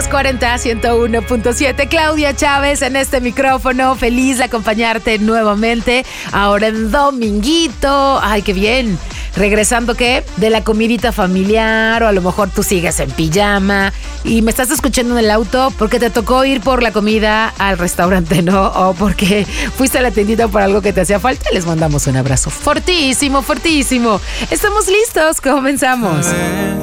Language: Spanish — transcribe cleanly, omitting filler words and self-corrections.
1040 101.7. Claudia Chávez en este micrófono, feliz de acompañarte nuevamente, ahora en dominguito. Ay, qué bien. Regresando, ¿qué? De la comidita familiar, o a lo mejor tú sigues en pijama y me estás escuchando en el auto porque te tocó ir por la comida al restaurante, ¿no? O porque fuiste a la tiendita por algo que te hacía falta. Les mandamos un abrazo fortísimo, fortísimo. Estamos listos, comenzamos.